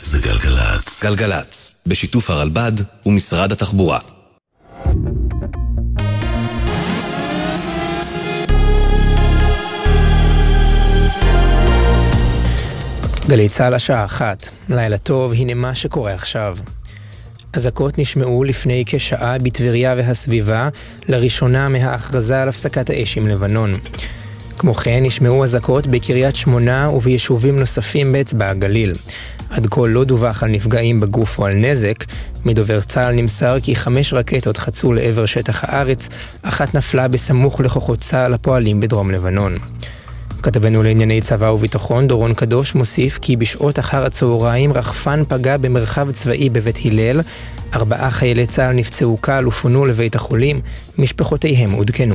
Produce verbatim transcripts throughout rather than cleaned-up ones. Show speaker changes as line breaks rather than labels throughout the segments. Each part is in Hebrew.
זה גלגלץ.
גלגלץ, בשיתוף הרלב"ד ומשרד התחבורה.
גלי צהל השעה אחת, לילה טוב, הנה מה שקורה עכשיו. אזעקות נשמעו לפני כשעה בטבריה והסביבה, לראשונה מההכרזה על הפסקת האש עם לבנון. כמו כן נשמעו אזעקות בקריית שמונה וביישובים נוספים באצבע הגליל. עד כה לא דווח על נפגעים בגוף או על נזק. מדובר צה"ל נמסר כי חמש רקטות חצו לעבר שטח הארץ, אחת נפלה בסמוך לכוחות צה"ל הפועלים בדרום לבנון. כתבנו לענייני צבא וביטחון דורון קדוש מוסיף כי בשעות אחר הצהריים רחפן פגע במרחב צבאי בבית הלל, ארבעה חיילי צה"ל נפצעו קל ופונו לבית החולים, משפחותיהם עודכנו.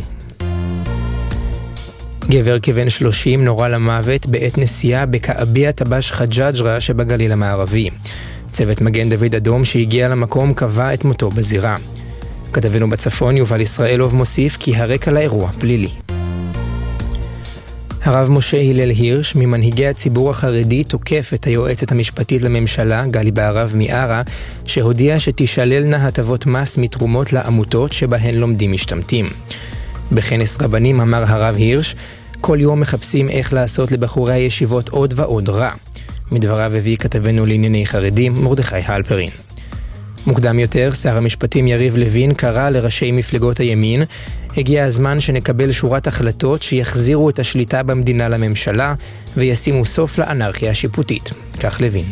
גבר כבן שלושים נורה למוות בעת נסיעה בקעביה טבש חג'ג'רה שבגליל המערבי. צוות מגן דוד אדום שהגיע למקום קבע את מותו בזירה. כתבנו בצפון יובל ישראלוב מוסיף כי הרקע לאירוע פלילי. הרב משה הלל הירש ממנהיגי הציבור החרדי תוקף את היועצת המשפטית לממשלה גלי בהרב מיארה שהודיעה שתישללנה הטבות מס מתרומות לעמותות שבהן לומדים משתמטים. בכנס רבנים אמר הרב הירש, כל יום מחפשים איך לעשות לבחורי הישיבות עוד ועוד רע. מדבריו הביא כתבנו לענייני חרדים מרדכי הלפרין. מוקדם יותר, שר המשפטים יריב לוין קרא לראשי מפלגות הימין, הגיע הזמן שנקבל שורת החלטות שיחזירו את השליטה במדינה לממשלה וישימו סוף לאנרכיה השיפוטית. כך לוין.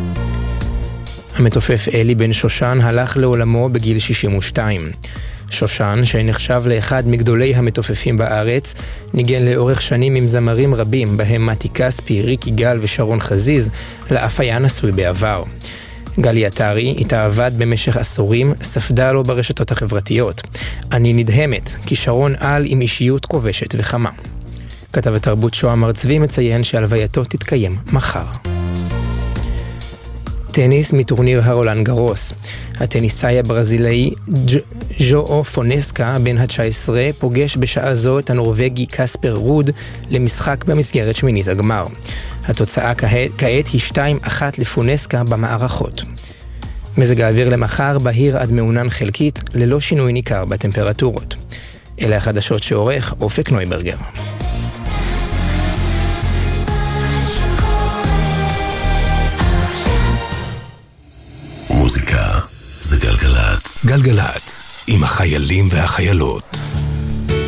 המתופף אלי בן שושן הלך לעולמו בגיל שישים ושתיים. שושן, שנחשב לאחד מגדולי המתופפים בארץ, ניגן לאורך שנים עם זמרים רבים, בהם מתי כספי, ריק יגאל ושרון חזיז, לאף היה נשוי בעבר. גלי עטרי, איתה עבד במשך עשורים, ספדה לו ברשתות החברתיות. אני נדהמת, כישרון על עם אישיות כובשת וחמה. כתב התרבות שוהם ארצבי מציין שהלווייתו תתקיים מחר. טניס מטורניר הרולנד גרוס. הטניסאי הברזילאי ז'ואו פונסקה בן ה-תשע עשרה פוגש בשעה זו את הנורווגי קספר רוד למשחק במסגרת שמינית הגמר. התוצאה כעת היא שתיים אחת לפונסקה במערכות. מזג האוויר למחר בהיר עד מעונן חלקית ללא שינוי ניכר בטמפרטורות. אלה החדשות שעורך אופק נויברגר.
מוזיקה זה גלגלץ.
גלגלץ, עם החיילים והחיילות.